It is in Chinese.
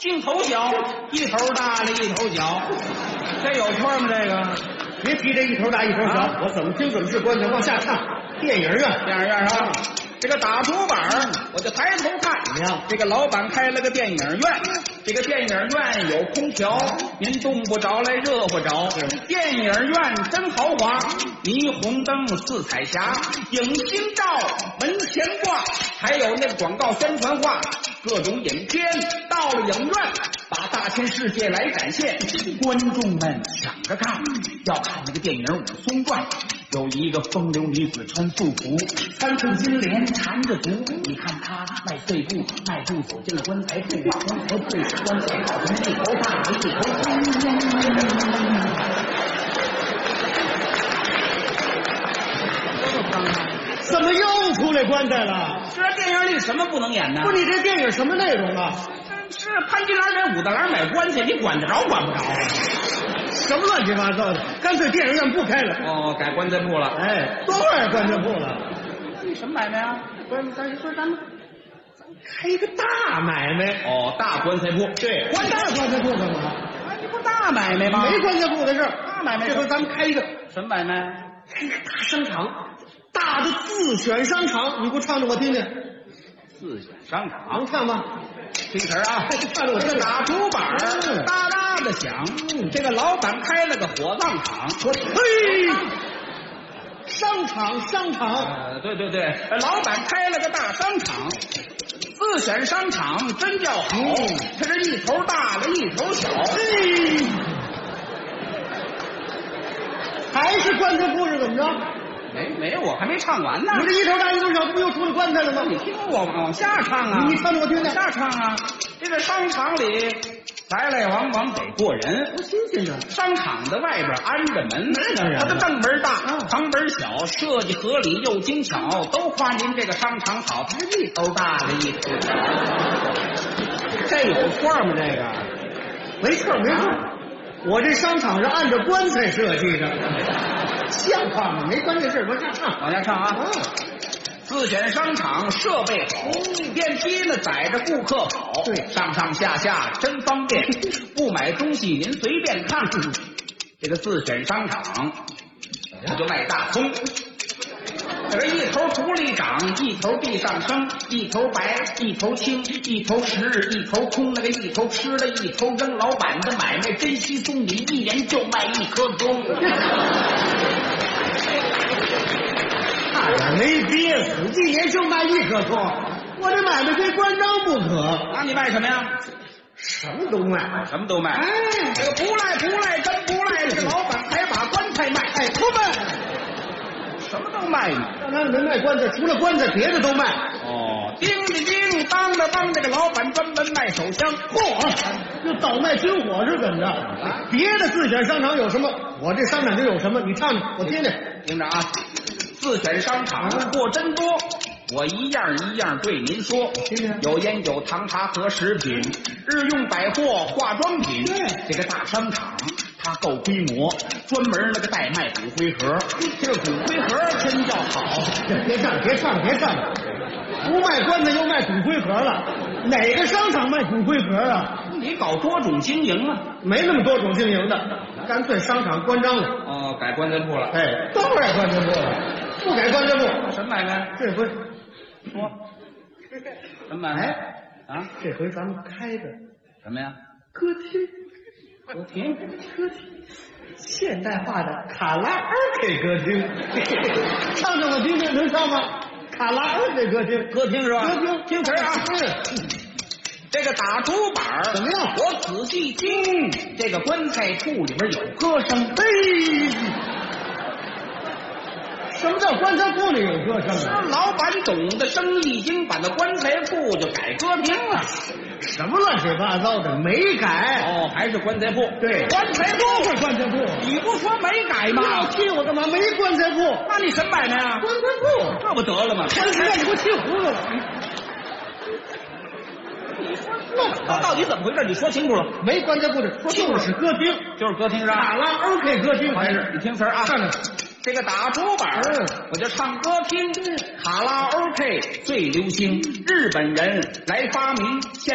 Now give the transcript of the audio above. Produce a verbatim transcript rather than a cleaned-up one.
镜头小，一头大了一头小，这有错吗？这个别提这一头大一头小，啊、我怎么听怎么是棺材。往下唱，电影院， 电影院啊。这个打竹板，我就抬头看， 怎么样？ 这个老板开了个电影院，这个电影院有空调，您冻不着来热不着。电影院真豪华，霓虹灯四彩霞，影星照门前挂，还有那个广告宣传画，各种影片到了影院，把大千世界来展现，观众们抢着看，要看那个电影《武松传》。有一个风流女子穿素服，三寸金莲缠着足。你看她迈碎步，迈步走进了棺材铺，把棺材对着棺材搞成一头大一头小。怎么又出来棺材了？ 这电影里什么不能演呢？ 不是你这电影什么内容啊？ 是潘金莲给武大郎买棺材，你管得着管不着啊？ 什么乱七八糟的！干脆电影院不开了。 哦，改棺材铺了。 哎，多会棺材铺了？ 你什么买卖啊？不是，咱说咱们咱开一个大买卖。 哦，大棺材铺。对， 关大棺材铺干嘛？ 哎，你不是大买卖吗？ 没棺材铺的事儿， 大买卖。 这回咱们开一个什么买卖？ 开一个大商场，大的自选商场。你给我唱唱我听听。 自选商场能唱吗？ 听词啊，唱我这个打竹板，哒哒的响。这个老板开了个火葬场， 我嘿，商场商场， 呃，对对对，老板开了个大商场，自选商场真叫好，它是一头大了一头小。 嘿，还是棺材铺是怎么着？ 没没有，我还没唱完呢。 你这一头大一头小，不又出了棺材了吗？ 你听我往往下唱啊！ 你唱着我听听。 下唱啊！这个商场里来来往往得过人， 多新鲜啊！ 商场的外边安着门， 那当然， 它的正门大，旁门小，设计合理又精巧，都夸您这个商场好，它是一头大了一头小。 这有错吗？这个没错没错，我这商场是按照棺材设计的。像话吗？没关键事，往下唱， 往下唱啊！嗯、自选商场设备好，电梯呢载着顾客跑， 对， 上上下下真方便。不买东西您随便看，这个自选商场，它就卖大葱。这个一头土里长，一头地上生，一头白，一头青，一头实，一头空，那个一头吃了一头扔。老板的买卖珍稀松敏，一人就卖一颗葱。 差点没憋死，一年就卖一颗葱，我这买卖非关张不可。 那你卖什么呀？ 什么都卖， 什么都卖。 哎， 这个不赖不赖，真不赖。这个老板还把棺材卖，哎，不卖，什么都卖呢。 当然没卖棺材，除了棺材，别的都卖。 哦，叮的叮，当的当，这个老板专门卖手枪。 嚯，就倒卖军火是怎么着？啊，别的自选商场有什么，我这商场就有什么。你唱唱，我听听。 听着啊，自选商场货真多。我一样一样对您说，有烟酒糖茶和食品，日用百货化妆品。这个大商场它够规模，专门那个代卖骨灰盒。这个骨灰盒真叫好。 别唱别唱别唱，不卖棺材又卖骨灰盒了，哪个商场卖骨灰盒啊？ 你搞多种经营啊？ 没那么多种经营的，干脆商场关张了。 哦，改棺材铺了。 哎，都改棺材铺了，不改棺材铺什么买卖？ 这回说什么买卖？啊， 这回咱们开的什么呀？ 歌厅， 歌厅， 歌厅，现代化的卡拉 OK 歌厅。唱唱我听听，能唱吗？卡拉 OK 歌厅， 歌厅是吧？ 歌厅， 听词啊。 嗯， 这个打竹板怎么样？ 我仔细听，这个棺材铺里边有歌声。 嘿，什么叫棺材铺里有歌声啊？ 老板懂得生意经，把那棺材铺就改歌厅了。 什么乱七八糟的，没改。 哦，还是棺材铺。 对， 棺材铺是棺材铺。 你不说没改吗？ 要气我干嘛？没棺材铺。 那你什么买卖啊？ 棺材铺， 这不得了吗？ 棺材，你给我气糊涂了。 你说那到底怎么回事？你说清楚了。 没棺材铺的，就是歌厅， 就是歌厅是吧？ 卡拉 OK 歌厅还是？ 你听词啊， 看看。 这个打竹板，我就唱歌厅，卡拉 OK 最流行，日本人来发明。